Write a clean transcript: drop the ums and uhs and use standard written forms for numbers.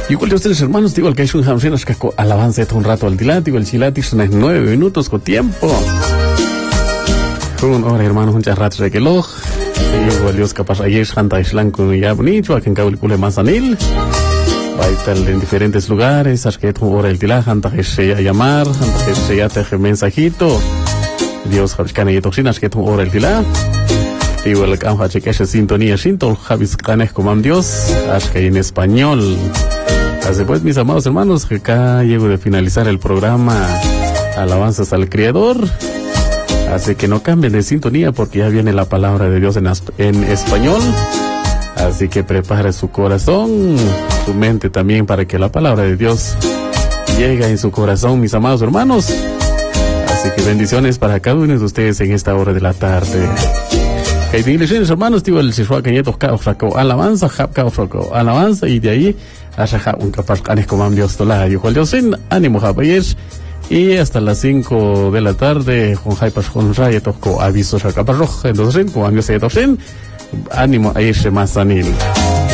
Igual de ustedes, hermanos, digo, el que es un hamsinas que alabanza un rato al dilati, el chilati, son 9 minutos con tiempo. Una hora, hermanos, muchas ratos de reloj. Igual Dios capaz ayer, Santa Islan con ya bonito, aquí en Cabulicule Manzanil. Va a estar en diferentes lugares, hasta que una hora el dilá, hasta que se a llamar, hasta que se a teje mensajito. Dios, Javishkana y toxinas, hasta que una hora el dilá. Igual el campo, que es sintonía, sinto, Javiscanes como Dios, hasta que en español. Así pues, mis amados hermanos, que acá llego de finalizar el programa Alabanzas al Creador. Así que no cambien de sintonía porque ya viene la palabra de Dios en español. Así que prepare su corazón, su mente también para que la palabra de Dios llegue en su corazón, mis amados hermanos. Así que bendiciones para cada uno de ustedes en esta hora de la tarde. Que bendiciones, hermanos, tío, el Sishwa Cañetos Caofraco, alabanza, Caofraco, alabanza, y de ahí hasta un capaz como Dios tola, yo Dios sin ánimo, Jabayes. Y hasta las 5 de la tarde, con Jaipas con Raya tocó avisos a capa roja, entonces, como Dios se ánimo a irse más anil.